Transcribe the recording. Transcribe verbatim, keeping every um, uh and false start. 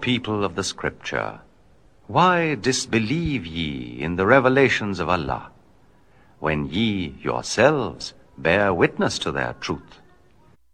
people of the Scripture, why disbelieve ye in the revelations of Allah, when ye yourselves bear witness to their truth?